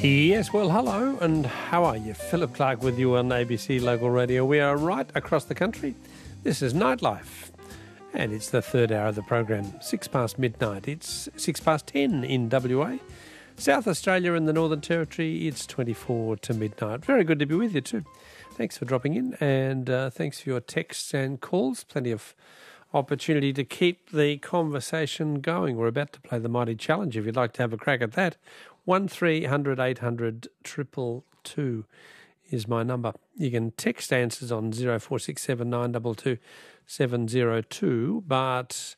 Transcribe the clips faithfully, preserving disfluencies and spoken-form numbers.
Yes, well, hello, and how are you? Philip Clark with you on A B C Local Radio. We are right across the country. This is Nightlife, and it's the third hour of the program, six past midnight. It's six past ten in W A. South Australia and the Northern Territory, it's twenty-four to midnight. Very good to be with you too. Thanks for dropping in, and uh, thanks for your texts and calls. Plenty of opportunity to keep the conversation going. We're about to play the Mighty Challenge. If you'd like to have a crack at that, one three hundred eight hundred two two two is my number. You can text answers on zero four six seven nine two two seven zero two, but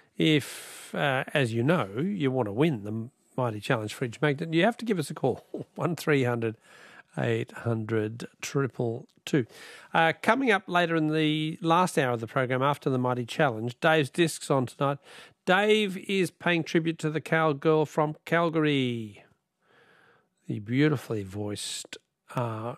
if, uh, as you know, you want to win the Mighty Challenge Fridge Magnet, you have to give us a call, one three hundred eight hundred two two two. Uh, coming up later in the last hour of the program, after the Mighty Challenge, Dave's Discs on tonight. Dave is paying tribute to the cowgirl from Calgary, the beautifully voiced uh,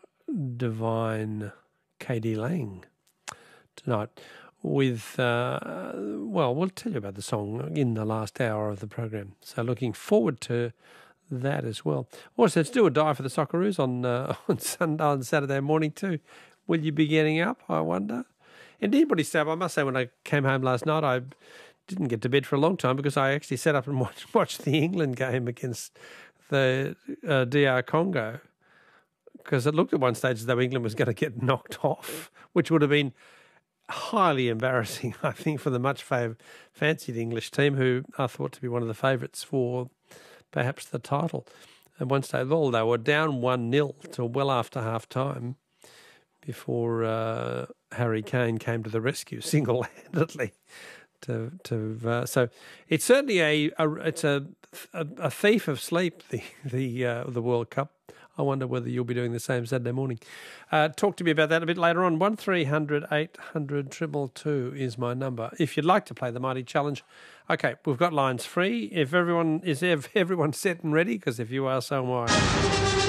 divine Katie Lang, tonight with, uh, well, we'll tell you about the song in the last hour of the program. So looking forward to that as well. Also, it's do or die for the Socceroos on, uh, on, Sunday, on Saturday morning too. Will you be getting up, I wonder? And anybody say, I must say, when I came home last night, I didn't get to bed for a long time because I actually sat up and watched, watched the England game against the uh, D R Congo, because it looked at one stage as though England was going to get knocked off, which would have been highly embarrassing, I think, for the much fav- fancied English team, who I thought to be one of the favourites for perhaps the title. At one stage, well, they were down one nil till well after half-time before uh, Harry Kane came to the rescue single-handedly. To, to uh, so it's certainly a, a it's a, a a thief of sleep, the the uh, the World Cup. I wonder whether you'll be doing the same Saturday morning. Uh, talk to me about that a bit later on. One three hundred eight hundred two two two is my number. If you'd like to play the Mighty Challenge, okay, we've got lines free. If everyone is ev- everyone set and ready, because if you are, so am I.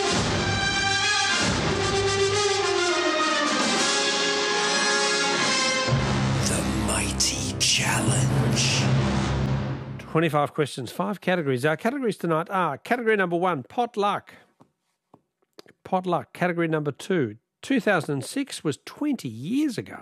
Challenge. twenty-five questions, five categories. Our categories tonight are category number one, potluck. Potluck. Category number two, two thousand six was twenty years ago.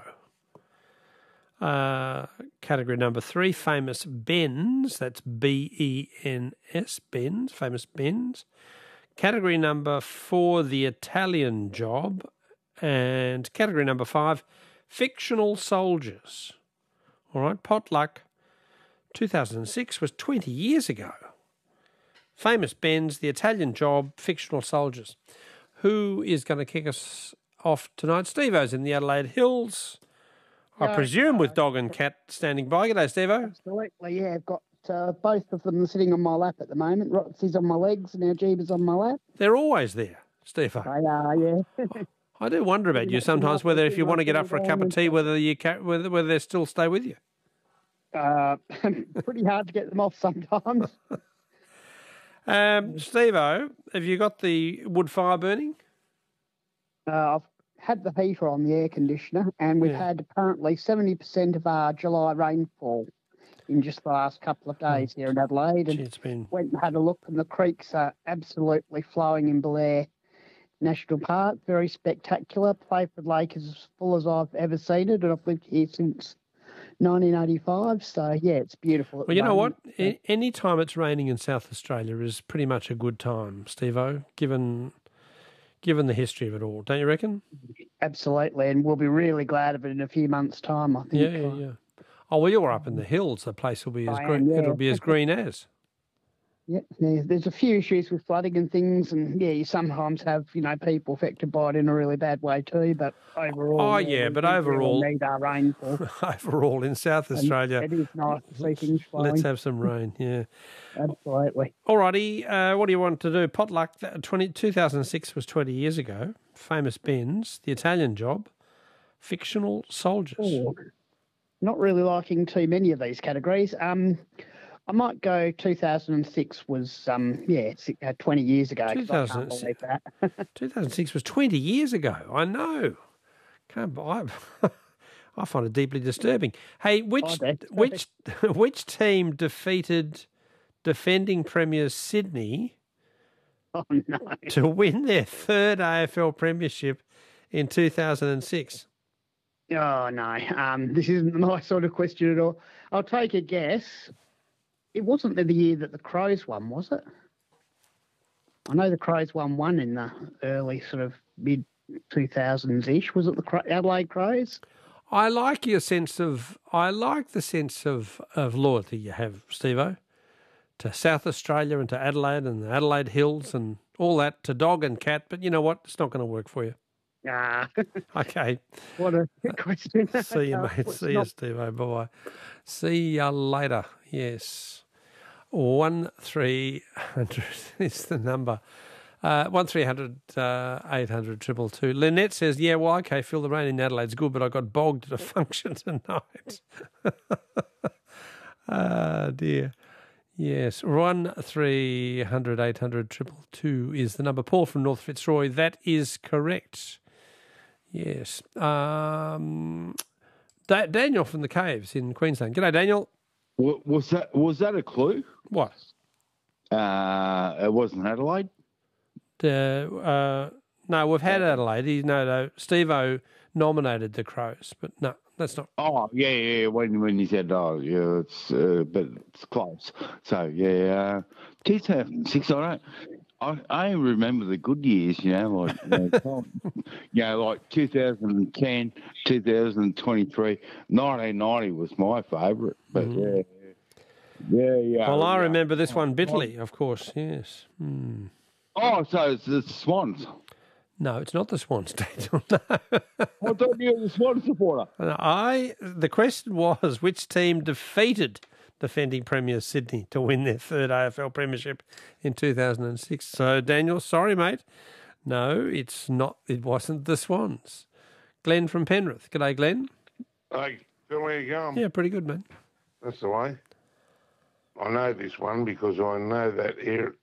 Uh, category number three, famous Bens. That's B E N S, Bens, famous Bens. Category number four, the Italian Job. And category number five, fictional soldiers. All right, potluck, two thousand six was twenty years ago. Famous Bens, the Italian Job, fictional soldiers. Who is going to kick us off tonight? Steve-O's in the Adelaide Hills, I Yeah, presume, uh, with dog and cat standing by. G'day, Steve-O. Absolutely, yeah. I've got uh, both of them sitting on my lap at the moment. Roxy's on my legs and our Jeeba's on my lap. They're always there, Steve-O. They are, yeah. I do wonder about you sometimes, whether if you want to get up for a cup of tea, whether you ca- whether, whether they still stay with you. Uh, pretty hard to get them off sometimes. Um, Steve-O, have you got the wood fire burning? Uh, I've had the heater on, the air conditioner, and we've Yeah. had apparently seventy percent of our July rainfall in just the last couple of days here in Adelaide. And Gee, it's been... went and had a look, and the creeks are absolutely flowing in Blair National Park. Very spectacular. Playford Lake is as full as I've ever seen it, and I've lived here since nineteen eighty-five. So, yeah, it's beautiful. at Well, the you know what? moment. A- Any time it's raining in South Australia is pretty much a good time, Steve-O, given, given the history of it all. Don't you reckon? Absolutely, and we'll be really glad of it in a few months' time, I think. Yeah, yeah, yeah. Oh, well, you're up in the hills. The place will be as I green. am, yeah. It'll be as green as. Yeah, yeah, there's a few issues with flooding and things, and yeah, you sometimes have, you know, people affected by it in a really bad way too. But overall, Oh, yeah, we but do really overall- need our rainfall. Overall, in South And Australia, it is nice to see things flowing. let's have some rain. Yeah. Absolutely. All righty. Uh, what do you want to do? Potluck. that- twenty, two thousand six was twenty years ago. Famous Bens, the Italian Job, fictional soldiers. Oh, not really liking too many of these categories. Um, I might go two thousand six was, um, yeah, si- uh, twenty years ago. 'cause I can't 2006. believe that. two thousand six was twenty years ago. I know. Can't I, I find it deeply disturbing. Hey, which I do. which which team defeated defending premiers Sydney Oh, no. to win their third A F L premiership in two thousand six? Oh, no. Um, this isn't my sort of question at all. I'll take a guess. It wasn't the year that the Crows won, was it? I know the Crows won one in the early sort of mid two thousands-ish. Was it the Cro- Adelaide Crows? I like your sense of, I like the sense of, of loyalty you have, Steve-O, to South Australia and to Adelaide and the Adelaide Hills and all that, to dog and cat, but you know what? It's not going to work for you. Ah. Okay. What a good question. See you, mate. It's See you, not- Steve-O. Bye-bye. See you later. Yes. One three hundred is the number. Uh, one three hundred uh, eight hundred triple two. Lynette says, "Yeah, well, okay, Phil, the rain in Adelaide's good, but I got bogged at a function tonight." Ah, dear. Yes, one three hundred eight hundred triple two is the number. Paul from North Fitzroy. That is correct. Yes. Um, da- Daniel from the Caves in Queensland. G'day, Daniel. Wa- Was that was that a clue? What? Uh, it wasn't Adelaide. Uh, uh, no, we've had Adelaide. He, no, no. Steve-O nominated the Crows, but no, that's not. Oh yeah, yeah. When when you said oh yeah, it's uh, but it's close. So yeah, uh, two thousand six. I don't. I, I remember the good years. You know, like you know, you know, like two thousand ten, two thousand twenty-three, nineteen ninety was my favourite. But Mm. yeah, yeah, yeah. Well, I yeah. remember this one bitterly, of course. Yes. Hmm. Oh, so it's the Swans. No, it's not the Swans, Daniel. No. I thought you were the Swan supporter. I. The question was, which team defeated defending Premier Sydney to win their third A F L premiership in two thousand six? So, Daniel, sorry, mate. No, it's not. It wasn't the Swans. Glenn from Penrith. G'day, Glenn. Hey, Phil, how you going? Yeah, pretty good, man. That's the way. I know this one because I know that air.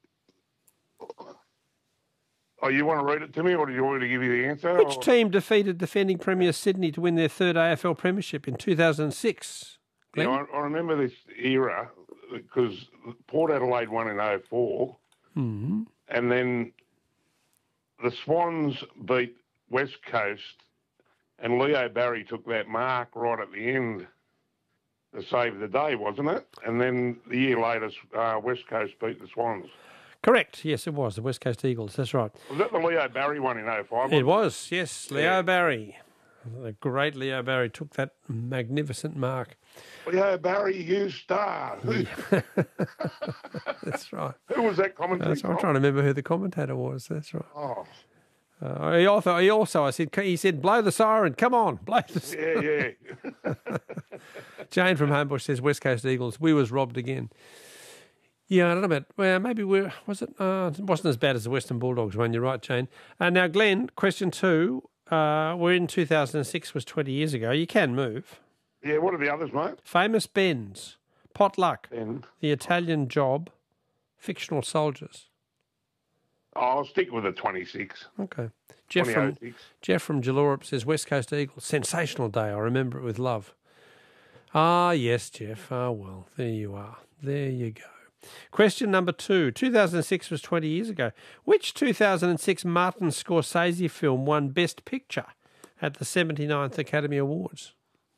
Oh, you want to read it to me, or do you want me to give you the answer? Which or... team defeated defending Premier Sydney to win their third A F L premiership in two thousand six? Yeah, I, I remember this era because Port Adelaide won in oh four, Mm-hmm. and then the Swans beat West Coast, and Leo Barry took that mark right at the end to save the day, wasn't it? And then the year later, uh, West Coast beat the Swans. Correct. Yes, it was the West Coast Eagles. That's right. Was that the Leo Barry one in oh five? It was. Yes, Leo Yeah. Barry. The great Leo Barry took that magnificent mark. Leo Barry, you star. Who, That's right. who was that commentator? That's, I'm trying to remember who the commentator was. That's right. Oh, Uh, he also, he also, I said, he said, blow the siren. Come on, blow the siren. yeah, yeah. Jane from Homebush says West Coast Eagles. We was robbed again. Yeah, I don't know about. Well, maybe we're. Was it? Uh, it wasn't as bad as the Western Bulldogs one. You're right, Jane. Uh, now, Glenn, question two. Uh, we're in two thousand six. Was twenty years ago. You can move. Yeah, what are the others, mate? Famous Ben's, Potluck, And The Italian Job, Fictional Soldiers. I'll stick with the twenty-six. Okay. Jeff from Jeff from Jallurup says West Coast Eagles. Sensational day. I remember it with love. Ah, yes, Jeff. Ah, well, there you are. There you go. Question number two. two thousand six was twenty years ago. Which two thousand six Martin Scorsese film won Best Picture at the seventy-ninth Academy Awards?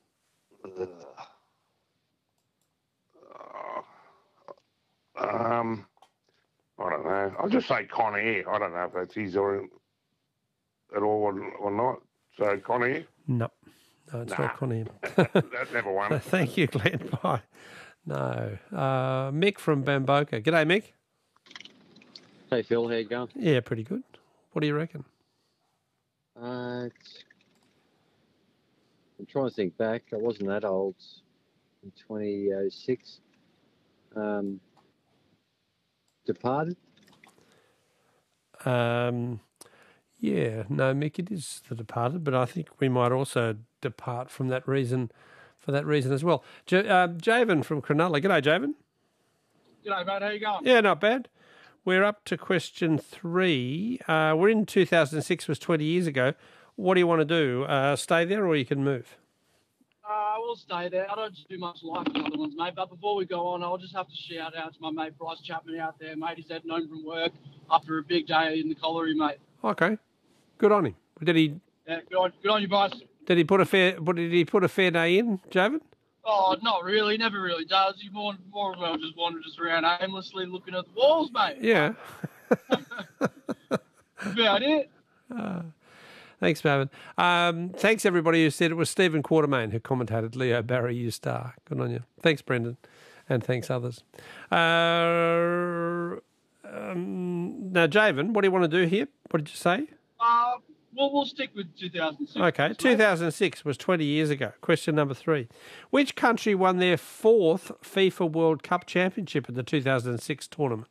Um, I don't know. I'll just say Con Air. I don't know if that's his or at all or, or not. So Con Air. No. No, it's Nah. not Connie. That never won. Thank you, Glenn. Bye. No. Uh, Mick from Bamboka. G'day, Mick. Hey Phil, how you going? Yeah, pretty good. What do you reckon? Uh, it's, I'm trying to think back. I wasn't that old in twenty oh six. Um, Departed? Um, yeah, no, Mick, it is The Departed, but I think we might also depart from that reason, for that reason as well. J- uh, Javen from Cronulla. G'day, Javen. G'day, mate. How you going? Yeah, not bad. We're up to question three. Uh, we're in two thousand six, was twenty years ago. What do you want to do? Uh, stay there or you can move? Uh, I will stay there. I don't do much like the other ones, mate. But before we go on, I'll just have to shout out to my mate Bryce Chapman out there, mate. He's heading home from work after a big day in the colliery, mate. Okay, good on him. Did he? Yeah, good on, good on you, Bryce. Did he put a fair? Did he put a fair day in, Javen? Oh, not really. Never really does. He more, more well just wanders around aimlessly looking at the walls, mate. Yeah. About it. Uh, thanks, Marvin. Um, thanks, everybody who said it was Stephen Quartermain who commentated Leo Barry, you star. Good on you. Thanks, Brendan. And thanks, others. Uh, um, now, Javen, what do you want to do here? What did you say? Uh, well, we'll stick with two thousand six. Okay, two thousand six was twenty years ago. Question number three. Which country won their fourth FIFA World Cup championship at the two thousand six tournament?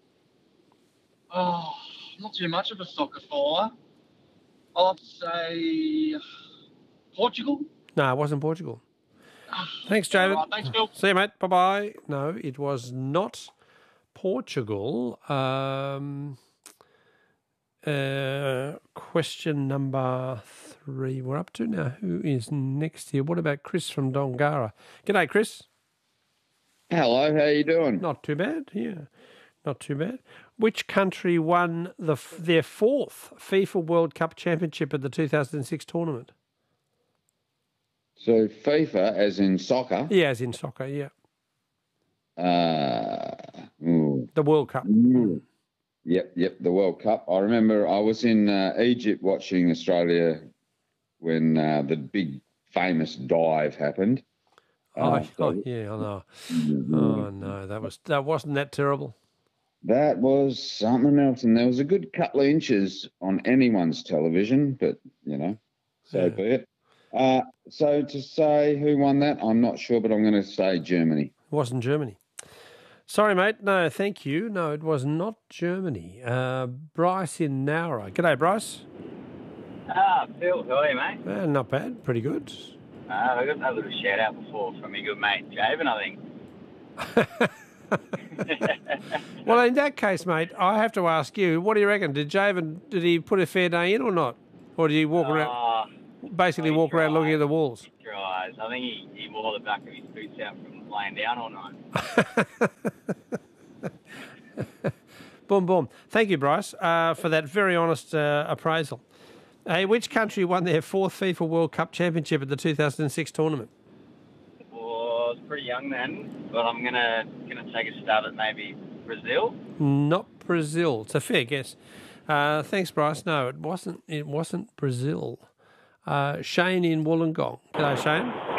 Oh, not too much of a soccer follower. I'll have to say Portugal. No, it wasn't Portugal. Thanks, Javen. Right, thanks, Phil. See you, mate. Bye-bye. No, it was not Portugal. Um, uh, question number three. We're up to now. Who is next here? What about Chris from Dongara? G'day, Chris. Hello, how you doing? Not too bad. Yeah, not too bad. Which country won the their fourth FIFA World Cup championship at the two thousand six tournament? So FIFA, as in soccer. Yeah, as in soccer. Yeah, Uh, ooh, the World Cup. ooh. Yep, yep, the World Cup. I remember I was in uh, Egypt watching Australia when uh, the big famous dive happened. Oh, Uh, oh yeah, I know. Oh no, that was that wasn't that terrible. That was something else, and there was a good couple of inches on anyone's television, but, you know, so Yeah. be it. Uh, so to say who won that, I'm not sure, but I'm going to say Germany. It wasn't Germany. Sorry, mate. No, thank you. No, it was not Germany. Uh, Bryce in Nowra. G'day, Bryce. Ah, Phil, how are you, mate? Uh, not bad. Pretty good. Uh, I got a little shout out before from your good mate Javen, I think. Well, in that case, mate, I have to ask you, what do you reckon? Did Javen, did he put a fair day in or not? Or did he walk around, Oh, basically he walk around tried. looking at the walls? he tries. I think he, he wore the back of his boots out from laying down all night. Boom, boom. Thank you, Bryce, uh, for that very honest uh, appraisal. Hey, which country won their fourth FIFA World Cup championship at the two thousand six tournament? Well, I was pretty young then, but I'm gonna gonna take a stab at maybe Brazil. Not Brazil. It's a fair guess. Uh, thanks, Bryce. No, it wasn't. It wasn't Brazil. Uh, Shane in Wollongong. G'day, Shane.